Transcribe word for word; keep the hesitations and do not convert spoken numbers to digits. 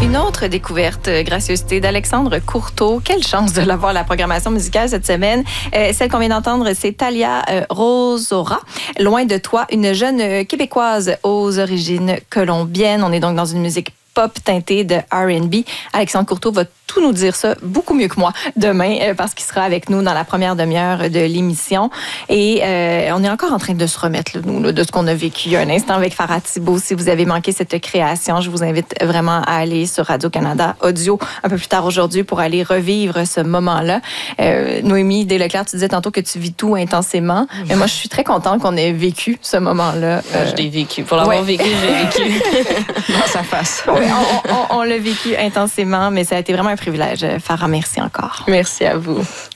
Une autre découverte, gracieuseté d'Alexandre Courteau. Quelle chance de l'avoir à la programmation musicale cette semaine. Euh, celle qu'on vient d'entendre, c'est Talia euh, Rosora. Loin de toi, une jeune euh, Québécoise aux origines colombiennes. On est donc dans une musique pop teintée de R and B. Alexandre Courteau va tout nous dire ça beaucoup mieux que moi demain euh, parce qu'il sera avec nous dans la première demi-heure de l'émission. Et euh, on est encore en train de se remettre, là, nous, là, de ce qu'on a vécu un instant avec Farah Thibault. Si vous avez manqué cette création, je vous invite vraiment à aller sur Radio-Canada Audio un peu plus tard aujourd'hui pour aller revivre ce moment-là. Euh, Noémie Desleclerc, tu disais tantôt que tu vis tout intensément. Mais moi, je suis très contente qu'on ait vécu ce moment-là. Euh, je l'ai vécu. Pour l'avoir ouais. vécu, j'ai vécu dans sa face. Oui, on, on, on l'a vécu intensément, mais ça a été vraiment un privilège. Farah, merci encore. Merci à vous.